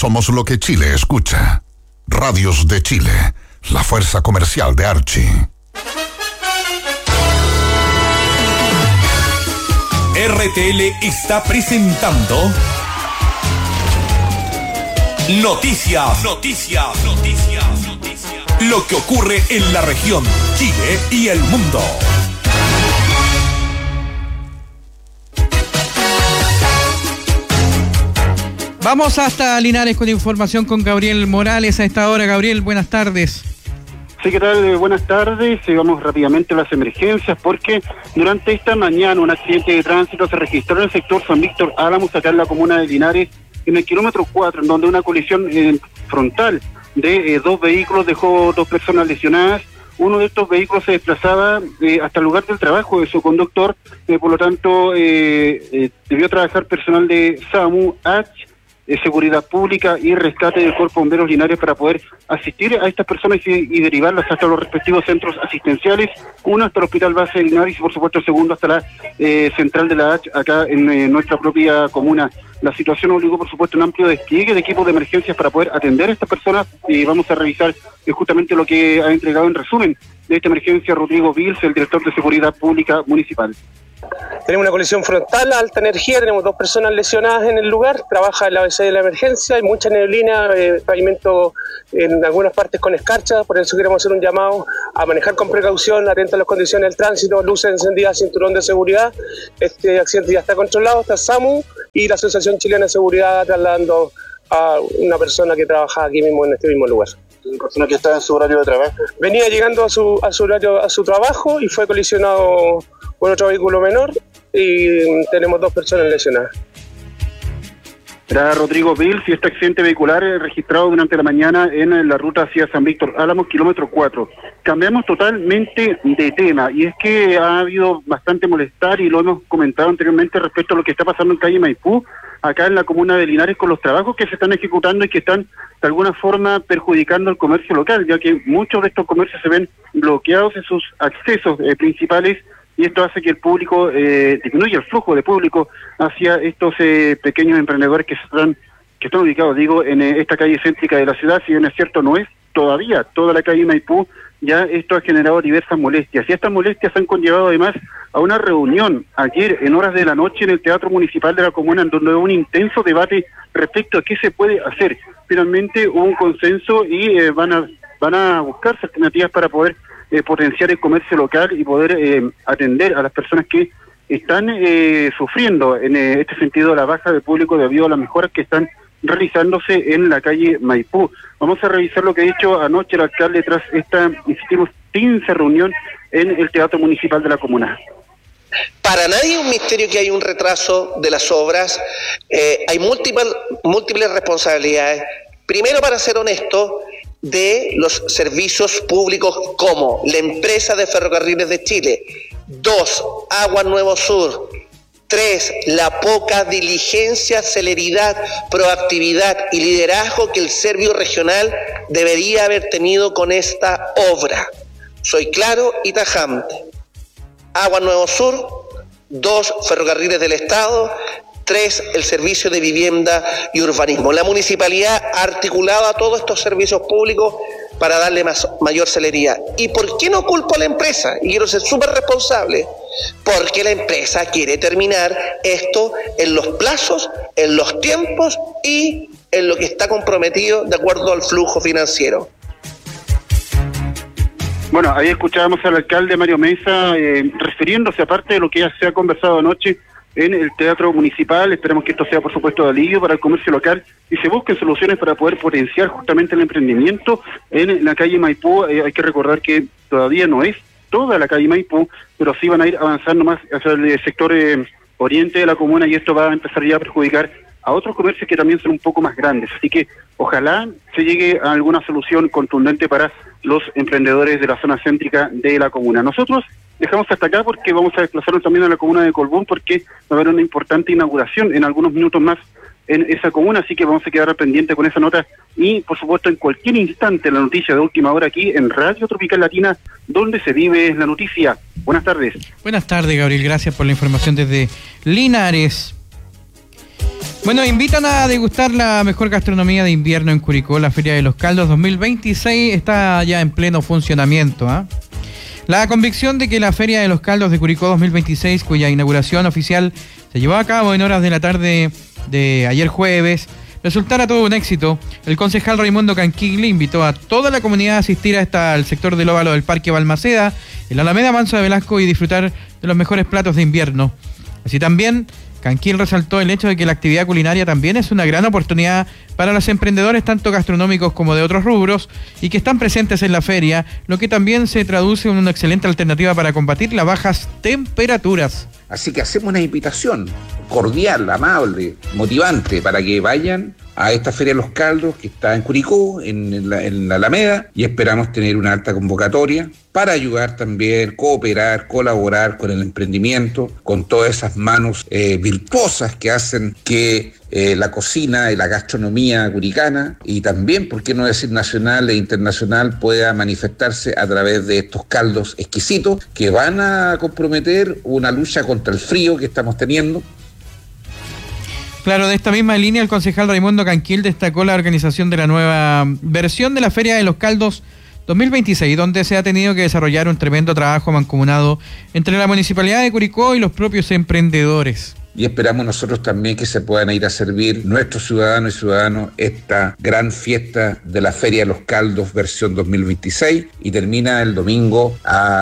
Somos lo que Chile escucha. Radios de Chile, la fuerza comercial de Archie. RTL está presentando Noticias. Lo que ocurre en la región, Chile y el mundo. Vamos hasta Linares con información con Gabriel Morales a esta hora. Gabriel, buenas tardes. Sí, ¿qué tal? Buenas tardes. Vamos rápidamente a las emergencias porque durante esta mañana un accidente de tránsito se registró en el sector San Víctor Álamos, acá en la comuna de Linares, en el kilómetro 4, en donde una colisión frontal de dos vehículos dejó 2 personas lesionadas. Uno de estos vehículos se desplazaba hasta el lugar del trabajo de su conductor, por lo tanto debió trabajar personal de SAMU, Seguridad Pública y Rescate del Cuerpo de Bomberos Linares para poder asistir a estas personas y derivarlas hasta los respectivos centros asistenciales, uno hasta el Hospital Base de Linares y por supuesto el segundo hasta la central de la H acá en nuestra propia comuna. La situación obligó por supuesto un amplio despliegue de equipos de emergencias para poder atender a estas personas y vamos a revisar justamente lo que ha entregado en resumen de esta emergencia Rodrigo Vils, el director de Seguridad Pública Municipal. Tenemos una colisión frontal a alta energía, tenemos 2 personas lesionadas en el lugar, trabaja el ABC de la emergencia, hay mucha neblina, pavimento en algunas partes con escarcha, por eso queremos hacer un llamado a manejar con precaución, atento a las condiciones del tránsito, luces encendidas, cinturón de seguridad. Este accidente ya está controlado, está SAMU y la Asociación Chilena de Seguridad trasladando a una persona que trabaja aquí mismo en este mismo lugar. ¿Una persona que está en su horario de trabajo? Venía llegando a su trabajo y fue colisionado por otro vehículo menor y tenemos 2 personas lesionadas. Era Rodrigo Vils y este accidente vehicular registrado durante la mañana en la ruta hacia San Víctor Álamos, kilómetro 4. Cambiamos totalmente de tema y es que ha habido bastante molestar y lo hemos comentado anteriormente respecto a lo que está pasando en calle Maipú, acá en la comuna de Linares, con los trabajos que se están ejecutando y que están de alguna forma perjudicando al comercio local, ya que muchos de estos comercios se ven bloqueados en sus accesos principales y esto hace que el público disminuya el flujo de público hacia estos pequeños emprendedores que están ubicados, en esta calle céntrica de la ciudad. Si bien es cierto, no es todavía toda la calle Maipú, ya esto ha generado diversas molestias y estas molestias han conllevado además a una reunión ayer en horas de la noche en el Teatro Municipal de la comuna, en donde hubo un intenso debate respecto a qué se puede hacer. Finalmente hubo un consenso y van a buscarse alternativas para poder potenciar el comercio local y poder atender a las personas que están sufriendo en este sentido la baja de público debido a las mejoras que están realizándose en la calle Maipú. Vamos a revisar lo que ha dicho anoche el alcalde tras esta, insistimos, tensa reunión en el Teatro Municipal de la comuna. Para nadie es un misterio que hay un retraso de las obras, hay múltiples responsabilidades. Primero, para ser honesto, de los servicios públicos como la empresa de Ferrocarriles de Chile. 2, Aguas Nuevo Sur. 3, la poca diligencia, celeridad, proactividad y liderazgo que el Servio Regional debería haber tenido con esta obra. Soy claro y tajante. Aguas Nuevo Sur. 2, Ferrocarriles del Estado. 3, el Servicio de Vivienda y Urbanismo. La municipalidad ha articulado a todos estos servicios públicos para darle mayor celeridad. ¿Y por qué no culpo a la empresa? Y quiero ser súper responsable. Porque la empresa quiere terminar esto en los plazos, en los tiempos y en lo que está comprometido de acuerdo al flujo financiero. Bueno, ahí escuchábamos al alcalde Mario Mesa refiriéndose, aparte de lo que ya se ha conversado anoche en el Teatro Municipal. Esperamos que esto sea, por supuesto, de alivio para el comercio local y se busquen soluciones para poder potenciar justamente el emprendimiento en la calle Maipú. Hay que recordar que todavía no es toda la calle Maipú, pero sí van a ir avanzando más hacia el sector oriente de la comuna y esto va a empezar ya a perjudicar a otros comercios que también son un poco más grandes. Así que ojalá se llegue a alguna solución contundente para los emprendedores de la zona céntrica de la comuna. Nosotros dejamos hasta acá porque vamos a desplazarnos también a la comuna de Colbún porque va a haber una importante inauguración en algunos minutos más en esa comuna, así que vamos a quedar pendiente con esa nota y por supuesto en cualquier instante la noticia de última hora aquí en Radio Tropical Latina, donde se vive la noticia. Buenas tardes. Buenas tardes, Gabriel, gracias por la información desde Linares. Bueno, invitan a degustar la mejor gastronomía de invierno en Curicó. La Feria de los Caldos 2026 está ya en pleno funcionamiento, ¿eh? La convicción de que la Feria de los Caldos de Curicó 2026, cuya inauguración oficial se llevó a cabo en horas de la tarde de ayer jueves, resultara todo un éxito. El concejal Raimundo Canquigli invitó a toda la comunidad a asistir al sector del óvalo del Parque Balmaceda, en la Alameda Manso de Velasco, y disfrutar de los mejores platos de invierno. Así también, Canquil resaltó el hecho de que la actividad culinaria también es una gran oportunidad para los emprendedores, tanto gastronómicos como de otros rubros, y que están presentes en la feria, lo que también se traduce en una excelente alternativa para combatir las bajas temperaturas. Así que hacemos una invitación cordial, amable, motivante, para que vayan a esta Feria de los Caldos que está en Curicó, en la Alameda, y esperamos tener una alta convocatoria para ayudar también, cooperar, colaborar con el emprendimiento, con todas esas manos virtuosas que hacen que la cocina y la gastronomía curicana, y también, por qué no decir nacional e internacional, pueda manifestarse a través de estos caldos exquisitos que van a comprometer una lucha contra el frío que estamos teniendo. Claro, de esta misma línea, el concejal Raimundo Canquil destacó la organización de la nueva versión de la Feria de los Caldos 2026, donde se ha tenido que desarrollar un tremendo trabajo mancomunado entre la Municipalidad de Curicó y los propios emprendedores. Y esperamos nosotros también que se puedan ir a servir nuestros ciudadanos y ciudadanos esta gran fiesta de la Feria de los Caldos versión 2026, y termina el domingo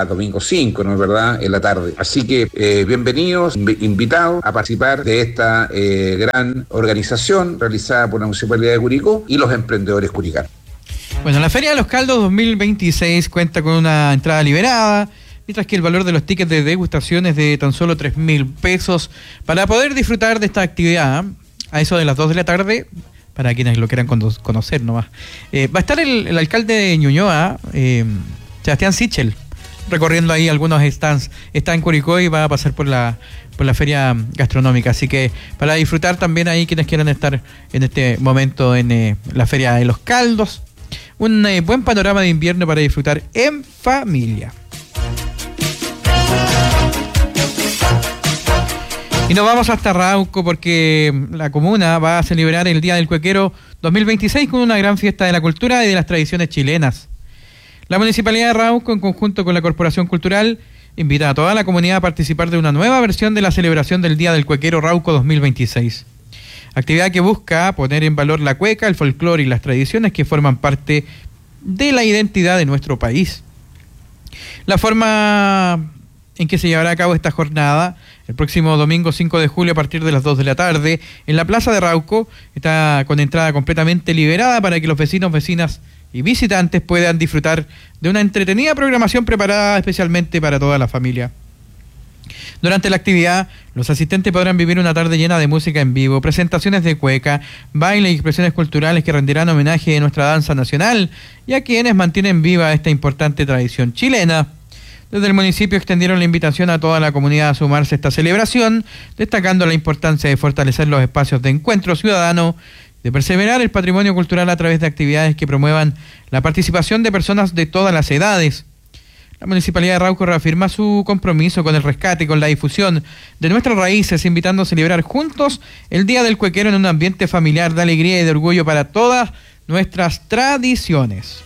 5, ¿no es verdad?, en la tarde. Así que bienvenidos, invitados a participar de esta gran organización realizada por la Municipalidad de Curicó y los emprendedores curicanos. Bueno, la Feria de los Caldos 2026 cuenta con una entrada liberada, mientras que el valor de los tickets de degustación es de tan solo 3.000 pesos para poder disfrutar de esta actividad a eso de las 2 de la tarde, para quienes lo quieran conocer nomás. Va a estar el alcalde de Ñuñoa, Sebastián Sichel, recorriendo ahí algunos stands. Está en Curicó y va a pasar por la feria gastronómica, así que para disfrutar también ahí quienes quieran estar en este momento en la Feria de los Caldos. Un buen panorama de invierno para disfrutar en familia. Y nos vamos hasta Rauco, porque la comuna va a celebrar el Día del Cuequero 2026 con una gran fiesta de la cultura y de las tradiciones chilenas. La Municipalidad de Rauco, en conjunto con la Corporación Cultural, invita a toda la comunidad a participar de una nueva versión de la celebración del Día del Cuequero Rauco 2026. Actividad que busca poner en valor la cueca, el folclore y las tradiciones que forman parte de la identidad de nuestro país. La forma en que se llevará a cabo esta jornada, el próximo domingo 5 de julio a partir de las 2 de la tarde, en la Plaza de Rauco, está con entrada completamente liberada para que los vecinos, vecinas y visitantes puedan disfrutar de una entretenida programación preparada especialmente para toda la familia. Durante la actividad, los asistentes podrán vivir una tarde llena de música en vivo, presentaciones de cueca, baile y expresiones culturales que rendirán homenaje a nuestra danza nacional y a quienes mantienen viva esta importante tradición chilena. Desde el municipio extendieron la invitación a toda la comunidad a sumarse a esta celebración, destacando la importancia de fortalecer los espacios de encuentro ciudadano, de perseverar el patrimonio cultural a través de actividades que promuevan la participación de personas de todas las edades. La Municipalidad de Rauco reafirma su compromiso con el rescate y con la difusión de nuestras raíces, invitando a celebrar juntos el Día del Cuequero en un ambiente familiar de alegría y de orgullo para todas nuestras tradiciones.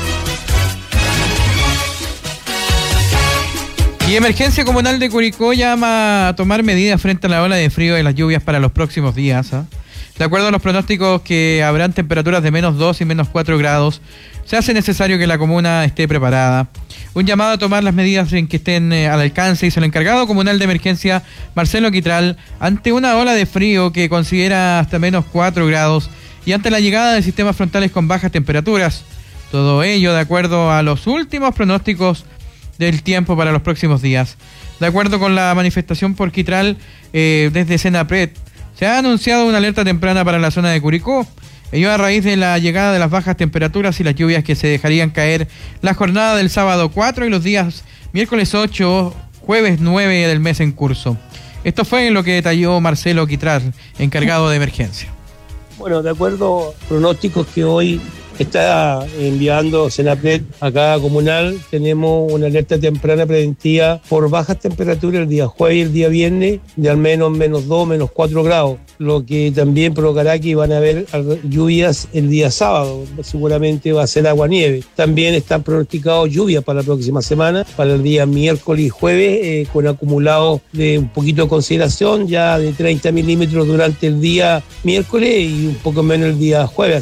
Y Emergencia Comunal de Curicó llama a tomar medidas frente a la ola de frío y las lluvias para los próximos días. De acuerdo a los pronósticos que habrán temperaturas de -2 y -4 grados, se hace necesario que la comuna esté preparada. Un llamado a tomar las medidas en que estén al alcance hizo el encargado comunal de emergencia, Marcelo Quitral, ante una ola de frío que considera hasta -4 grados y ante la llegada de sistemas frontales con bajas temperaturas. Todo ello de acuerdo a los últimos pronósticos del tiempo para los próximos días. De acuerdo con la manifestación por Quitral, desde Senapred, se ha anunciado una alerta temprana para la zona de Curicó, ello a raíz de la llegada de las bajas temperaturas y las lluvias que se dejarían caer la jornada del sábado 4 y los días miércoles 8, jueves 9 del mes en curso. Esto fue lo que detalló Marcelo Quitral, encargado de emergencia. Bueno, de acuerdo a pronósticos que hoy está enviando Senapred a cada comunal. Tenemos una alerta temprana preventiva por bajas temperaturas el día jueves y el día viernes de al menos -2, -4 grados, lo que también provocará que van a haber lluvias el día sábado. Seguramente va a ser agua-nieve. También están pronosticados lluvias para la próxima semana, para el día miércoles y jueves, con acumulados de un poquito de consideración, ya de 30 milímetros durante el día miércoles y un poco menos el día jueves.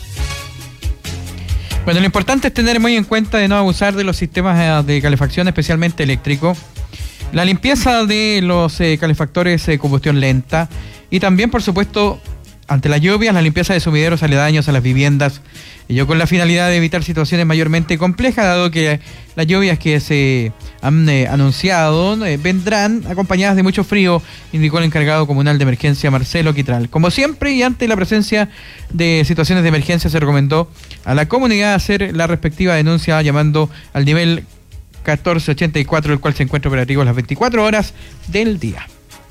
Bueno, lo importante es tener muy en cuenta de no abusar de los sistemas de calefacción, especialmente eléctrico, la limpieza de los calefactores de combustión lenta y también, por supuesto, ante las lluvias, la limpieza de sumideros aledaños a las viviendas, ello con la finalidad de evitar situaciones mayormente complejas, dado que las lluvias que se han anunciado vendrán acompañadas de mucho frío, indicó el encargado comunal de emergencia Marcelo Quitral. Como siempre, y ante la presencia de situaciones de emergencia, se recomendó a la comunidad hacer la respectiva denuncia llamando al nivel 1484, el cual se encuentra operativo las 24 horas del día.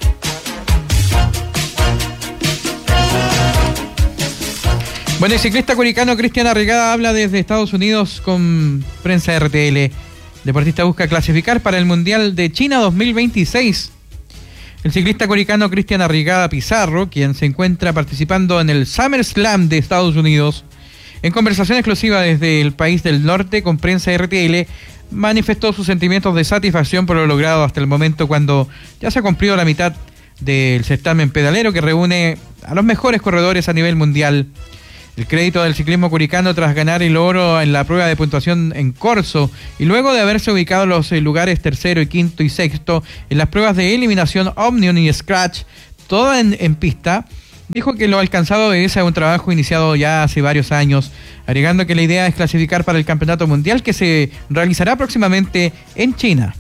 Bueno, el ciclista curicano Cristian Arriagada habla desde Estados Unidos con prensa RTL. El deportista busca clasificar para el Mundial de China 2026. El ciclista curicano Cristian Arriagada Pizarro, quien se encuentra participando en el SummerSlam de Estados Unidos, en conversación exclusiva desde el país del norte con prensa RTL, manifestó sus sentimientos de satisfacción por lo logrado hasta el momento, cuando ya se ha cumplido la mitad del certamen pedalero que reúne a los mejores corredores a nivel mundial. El crédito del ciclismo curicano tras ganar el oro en la prueba de puntuación en corso y luego de haberse ubicado en los lugares tercero y quinto y sexto en las pruebas de eliminación Omnium y Scratch, todo en pista, dijo que lo alcanzado es un trabajo iniciado ya hace varios años, agregando que la idea es clasificar para el campeonato mundial que se realizará próximamente en China.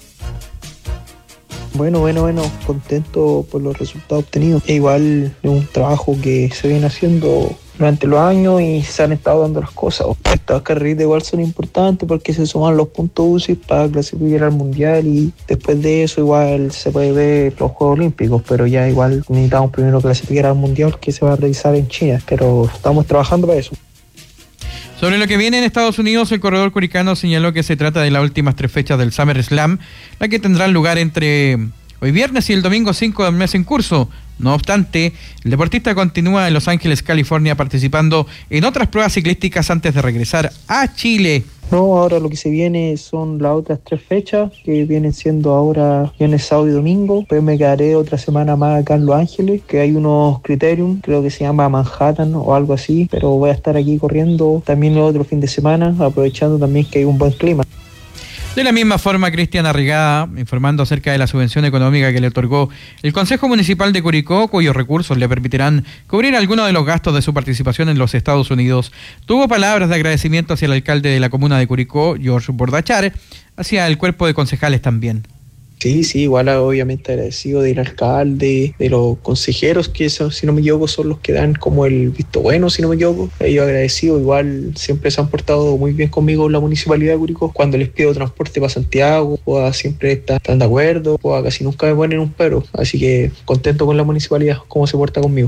Bueno, contento por los resultados obtenidos. Igual es un trabajo que se viene haciendo durante los años y se han estado dando las cosas. Estas carreras igual son importantes porque se suman los puntos UCI para clasificar al mundial y después de eso igual se puede ver los Juegos Olímpicos, pero ya igual necesitamos primero clasificar al mundial que se va a realizar en China, pero estamos trabajando para eso. Sobre lo que viene en Estados Unidos, el corredor curicano señaló que se trata de las últimas 3 fechas del SummerSlam, la que tendrán lugar entre hoy viernes y el domingo 5 del mes en curso. No obstante, el deportista continúa en Los Ángeles, California, participando en otras pruebas ciclísticas antes de regresar a Chile. No, ahora lo que se viene son las otras 3 fechas, que vienen siendo ahora viernes, sábado y domingo. Después me quedaré otra semana más acá en Los Ángeles, que hay unos criterium, creo que se llama Manhattan o algo así, pero voy a estar aquí corriendo también el otro fin de semana, aprovechando también que hay un buen clima. De la misma forma, Cristian Arriagada, informando acerca de la subvención económica que le otorgó el Consejo Municipal de Curicó, cuyos recursos le permitirán cubrir algunos de los gastos de su participación en los Estados Unidos, tuvo palabras de agradecimiento hacia el alcalde de la comuna de Curicó, George Bordachar, hacia el cuerpo de concejales también. Sí, igual obviamente agradecido del alcalde, de los consejeros que son, si no me equivoco, son los que dan como el visto bueno, si no me equivoco. Ellos agradecidos, igual siempre se han portado muy bien conmigo en la municipalidad de Curicó. Cuando les pido transporte para Santiago, siempre están de acuerdo, casi nunca me ponen un pero. Así que contento con la municipalidad, cómo se porta conmigo.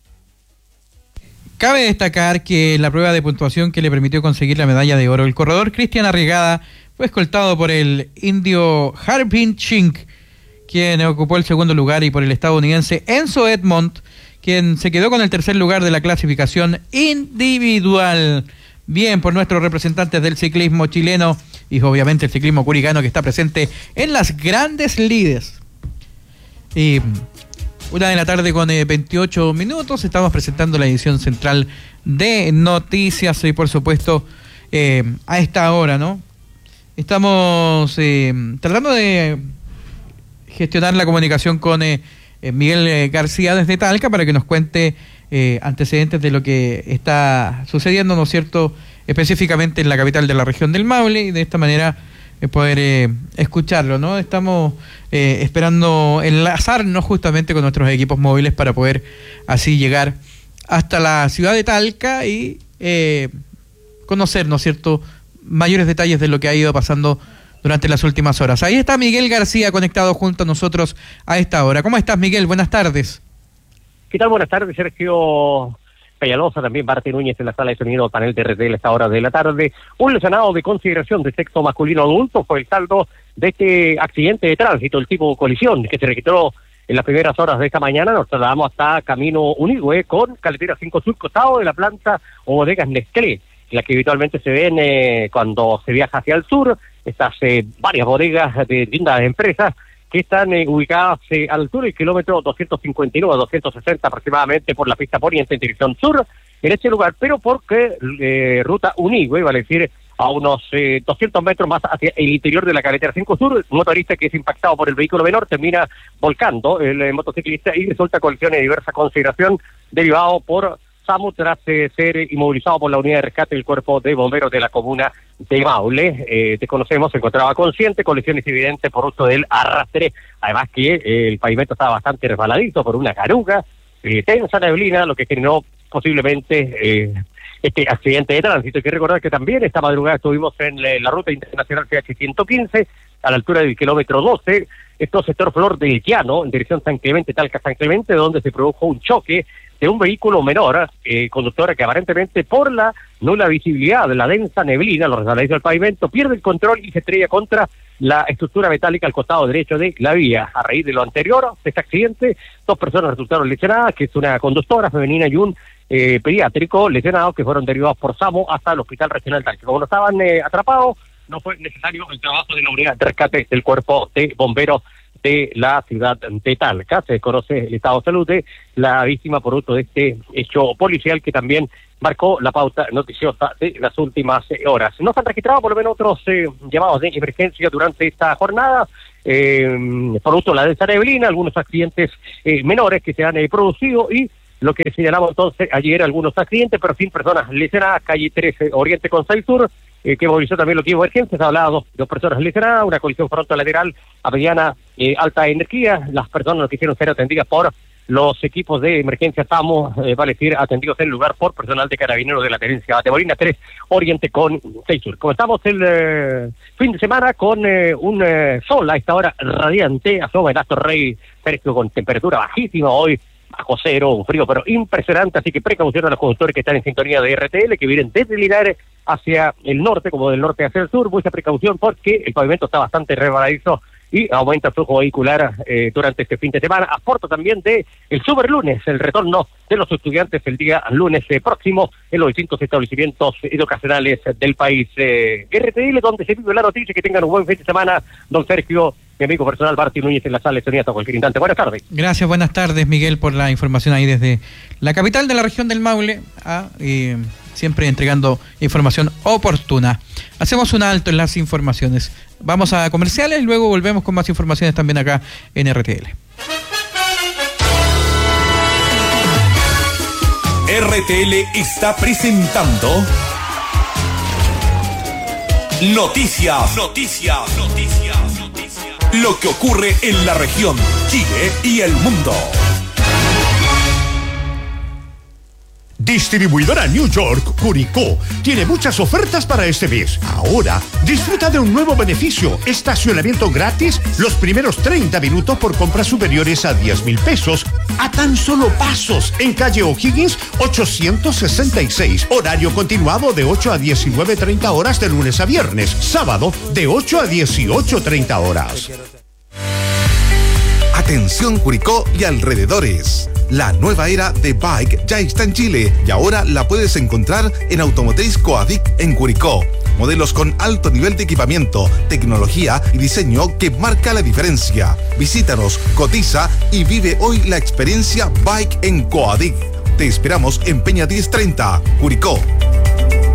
Cabe destacar que en la prueba de puntuación que le permitió conseguir la medalla de oro, el corredor Cristian Arriagada fue escoltado por el indio Harbin Chink, quien ocupó el segundo lugar, y por el estadounidense Enzo Edmond, quien se quedó con el tercer lugar de la clasificación individual. Bien por nuestros representantes del ciclismo chileno y obviamente el ciclismo curicano, que está presente en las grandes lides. Y 1:00 con 28 minutos, estamos presentando la edición central de noticias y por supuesto a esta hora, ¿no? Estamos tratando de gestionar la comunicación con Miguel García desde Talca para que nos cuente antecedentes de lo que está sucediendo, ¿no es cierto?, específicamente en la capital de la región del Maule, y de esta manera poder escucharlo, ¿no? Estamos esperando enlazarnos justamente con nuestros equipos móviles para poder así llegar hasta la ciudad de Talca y conocer, ¿no es cierto?, mayores detalles de lo que ha ido pasando durante las últimas horas. Ahí está Miguel García conectado junto a nosotros a esta hora. ¿Cómo estás, Miguel? Buenas tardes. ¿Qué tal? Buenas tardes, Sergio. Peñalosa, también Barty Núñez en la sala de sonido del panel de RTL a esta hora de la tarde. Un lesionado de consideración de sexo masculino adulto fue el saldo de este accidente de tránsito, el tipo colisión, que se registró en las primeras horas de esta mañana. Nos trasladamos hasta Camino Unigüe con carretera 5 Sur, costado de la planta o bodegas Nestlé, la que habitualmente se ven cuando se viaja hacia el sur. Estas varias bodegas de distintas empresas que están ubicadas a la altura del kilómetro 259, 260 aproximadamente por la pista poniente en dirección sur, en este lugar, pero porque ruta Unigüe, vale decir, a unos 200 metros más hacia el interior de la carretera 5 Sur, un motorista que es impactado por el vehículo menor termina volcando el motociclista y resulta colisión de diversa consideración derivado por SAMU tras ser inmovilizado por la unidad de rescate del cuerpo de bomberos de la comuna de Maule. Desconocemos, se encontraba consciente, colisiones evidentes por uso del arrastre, además que el pavimento estaba bastante resbaladizo por una caruga, tensa neblina, lo que generó posiblemente este accidente de tránsito. Hay que recordar que también esta madrugada estuvimos en la ruta internacional CH115, a la altura del kilómetro 12, esto sector Flor del Llano, en dirección San Clemente, Talca San Clemente, donde se produjo un choque de un vehículo menor, conductora que aparentemente por la nula visibilidad de la densa neblina, los resbaladizos del pavimento, pierde el control y se estrella contra la estructura metálica al costado derecho de la vía. A raíz de lo anterior, de este accidente, 2 personas resultaron lesionadas, que es una conductora femenina y un pediátrico lesionados, que fueron derivados por SAMU hasta el Hospital Regional Talca. Como no estaban atrapados, no fue necesario el trabajo de la unidad de rescate del cuerpo de bomberos de la ciudad de Talca. Se desconoce el estado de salud de la víctima producto de este hecho policial que también marcó la pauta noticiosa de las últimas horas. No se han registrado por lo menos otros llamados de emergencia durante esta jornada, producto de la densa neblina, algunos accidentes menores que se han producido y lo que señalamos entonces ayer, algunos accidentes, pero sin personas lesionadas, calle 13 Oriente con 6 Sur, que movilizó también los equipos de emergencia. Se hablaba de dos personas lesionadas, una colisión frontal-lateral a mediana alta energía. Las personas no quisieron ser atendidas por los equipos de emergencia. Estamos, vale decir, atendidos en el lugar por personal de carabineros de la tenencia de Molina 3 Oriente con 6 Sur. Comenzamos el fin de semana con un sol a esta hora radiante, asoma el Astro Rey Sergio con temperatura bajísima hoy, bajo cero, un frío pero impresionante, así que precaución a los conductores que están en sintonía de RTL, que vienen desde Linares hacia el norte, como del norte hacia el sur. Mucha precaución porque el pavimento está bastante resbaladizo y aumenta el flujo vehicular durante este fin de semana. Aporto también de el Superlunes, el retorno de los estudiantes el día lunes próximo en los distintos establecimientos educacionales del país. RTL, donde se vive la noticia. Que tengan un buen fin de semana, don Sergio, mi amigo personal Barty Núñez en la sala de sonido hasta cualquier instante. Buenas tardes. Gracias, buenas tardes, Miguel, por la información ahí desde la capital de la región del Maule, siempre entregando información oportuna. Hacemos un alto en las informaciones. Vamos a comerciales, luego volvemos con más informaciones también acá en RTL. RTL está presentando Noticias. Lo que ocurre en la región, Chile y el mundo. Distribuidora New York, Curicó, tiene muchas ofertas para este mes. Ahora, disfruta de un nuevo beneficio: estacionamiento gratis los primeros 30 minutos por compras superiores a 10,000 pesos, a tan solo pasos, en calle O'Higgins 866. Horario continuado de 8 a 19:30 horas de lunes a viernes. Sábado de 8 a 18:30 horas. Atención Curicó y alrededores. La nueva era de Bike ya está en Chile y ahora la puedes encontrar en Automotriz Coadic en Curicó. Modelos con alto nivel de equipamiento, tecnología y diseño que marca la diferencia. Visítanos, cotiza y vive hoy la experiencia Bike en Coadic. Te esperamos en Peña 1030, Curicó.